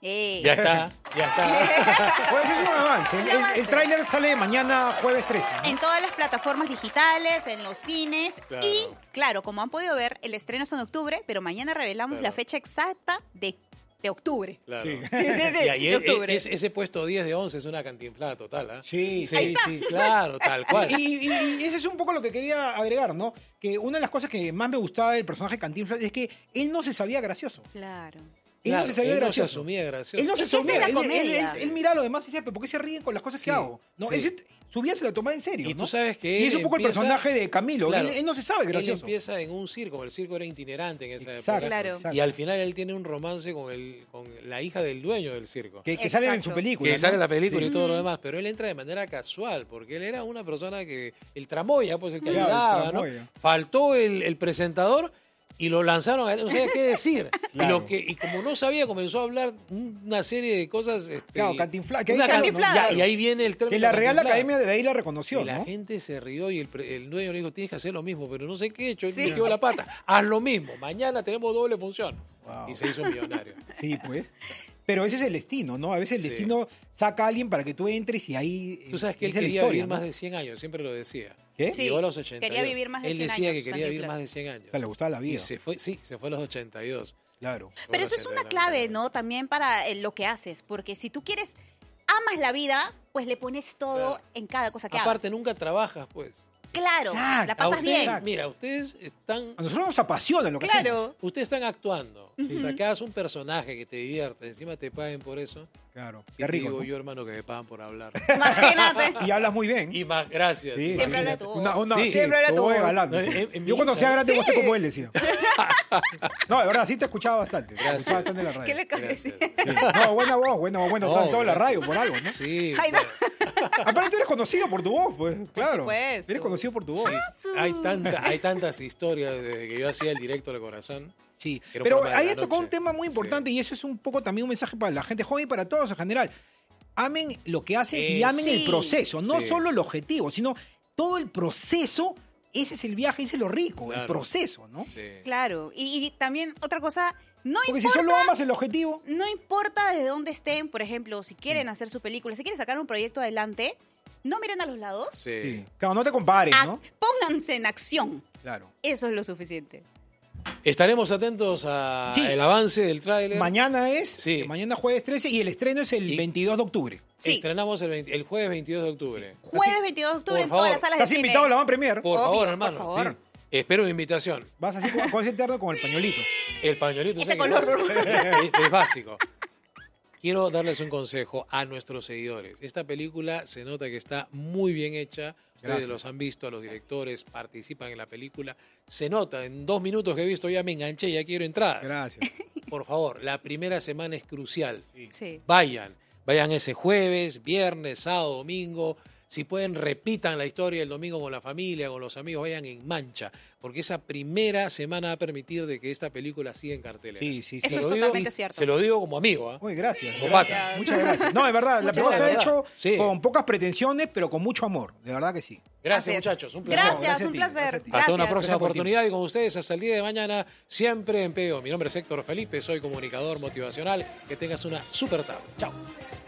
Ya está, ya está. Pues es un avance. Un avance. El tráiler sale mañana jueves 13, ¿no? En todas las plataformas digitales, en los cines. Claro. Y, claro, como han podido ver, el estreno es en octubre, pero mañana revelamos Claro. la fecha exacta de octubre. Claro. Sí. Sí, Y ahí de octubre. ese puesto 10 de 11 es una cantinflada total, ¿ah? Sí, Ahí sí, sí. Claro, tal cual. Y eso es un poco lo que quería agregar, ¿no? Que una de las cosas que más me gustaba del personaje Cantinflas es que él no se sabía gracioso. Claro. Él no se sabía él no se gracioso. asumía gracioso. Él no se Es que esa es asumía. la Él comedia. mira a los demás y decía, ¿pero por qué se ríen con las cosas Sí, que hago? ¿No? sí. Él su vida se la tomaba en serio, Y ¿no? tú sabes que Y es él un poco empieza- el personaje de Camilo. Claro. Él no se sabe Él gracioso. empieza en un circo, el circo era itinerante en esa Exacto, época. Claro. exacto. Y al final él tiene un romance con la hija del dueño del circo. Que sale en su Exacto. película. Que ¿no? sale en la película Sí. y todo lo demás, pero él entra de manera casual, porque él era una persona que, el tramoya, pues el que Claro, el ayudaba, ¿no? tramoya. Faltó el presentador y lo lanzaron, no sabía qué decir. Claro. Y como no sabía, comenzó a hablar una serie de cosas. Claro, cantinfla- que ahí una sale, Cantinfladas. y ahí viene el término. Que la Real cantinflada. Academia de ahí la reconoció, Y la ¿no? gente se rió y el dueño le dijo, tienes que hacer lo mismo, pero no sé qué he hecho, Sí. metió la pata. Haz lo mismo, mañana tenemos doble función. Wow. Y se hizo millonario. Sí, pues. Pero ese es el destino, ¿no? A veces el Sí. destino saca a alguien para que tú entres y ahí... Tú sabes que él esa es la quería historia, vivir ¿no? más de 100 años, siempre lo decía. ¿Qué? Sí, Llegó a los 82. quería vivir más de Él 100 decía años, que quería vivir Cantinflas. más de 100 años. O sea, le gustaba la vida. Y se fue a los 82. Claro. Pero eso es una clave, ¿no? También para lo que haces, porque si tú quieres, amas la vida, pues le pones todo Claro. en cada cosa que Aparte, hagas. nunca trabajas, pues. Claro, Exacto. la A pasas ustedes- bien. Mira, ustedes están A nosotros nos apasiona lo que hacemos. Claro. Ustedes están actuando. O sea, que hagas un personaje que te divierta, encima te paguen por eso. Claro. ¿Qué Qué te rico, digo ¿no? yo, hermano, que me pagan por hablar? Imagínate. Y hablas muy bien. Y más, gracias. Sí, Siempre habla imagínate. tu voz. Sí, Siempre habla tu tu voz de voz. galán, No, sí. en mi Yo cuando sea grande voy a ser Sí. como él, decía. No, de verdad, sí te escuchaba bastante. Te Gracias. escuchaba bastante en la radio. ¿Qué le cabe? Gracias. Sí. No, buena voz, bueno, No, estás todo en la gracias. radio por algo, ¿no? Sí. Ay, no. Aparte tú eres conocido por tu voz, pues, claro. supuesto. Eres conocido por tu voz. Sí. Hay tantas historias desde que yo hacía el directo del corazón. Sí, Era un pero programa de ahí la tocó un noche. tema muy importante y eso es un poco también un mensaje para la gente joven y para todos en general. Amen lo que hacen y amen el Sí. proceso, no Sí. solo el objetivo, sino todo el proceso. Ese es el viaje, ese es lo rico, el Claro. proceso, ¿no? Sí. Claro. Y también otra cosa, no Porque si importa, solo amas el objetivo, no importa de dónde estén, por ejemplo, si quieren hacer su película, si quieren sacar un proyecto adelante, no miren a los lados. Sí. sí. Claro, no te compares, ¿no? Pónganse en acción. Claro. Eso es lo suficiente. Estaremos atentos al Sí. avance del tráiler. Mañana Sí. mañana jueves 13 y el estreno es el Y- 22 de octubre. Sí. Estrenamos el jueves 22 de octubre. Jueves 22 de octubre Por en todas favor. las salas de Estás cine. invitado a la van premier. Por Obvio, favor, por hermano. favor. Sí. Espero una invitación. Vas así con ese interno con el pañuelito. El pañuelito. Ese sé que color es básico. Es básico. Quiero darles un consejo a nuestros seguidores. Esta película se nota que está muy bien hecha. Ustedes Gracias. los han visto, a los directores participan en la película. Se nota, en 2 minutos que he visto ya me enganché, ya quiero entradas. Gracias. Por favor, la primera semana es crucial. Sí. Vayan ese jueves, viernes, sábado, domingo. Si pueden, repitan la historia el domingo con la familia, con los amigos, vayan en mancha, porque esa primera semana va a permitir de que esta película siga en cartelera. Sí, sí, sí. Eso Se es lo digo- totalmente cierto. Se lo digo como amigo, ¿ah? Uy, gracias. Como gracias. pata. Muchas gracias. No, de verdad, la película está gracias. hecho Sí. con pocas pretensiones, pero con mucho amor. De verdad que sí. Gracias, Así es. muchachos. Un placer. Gracias, Gracias a un ti, placer. gracias a ti. Hasta una Gracias. próxima Gracias por ti. oportunidad y con ustedes hasta el día de mañana, siempre en PO. Mi nombre es Héctor Felipe, soy comunicador motivacional. Que tengas una super tarde. Chao.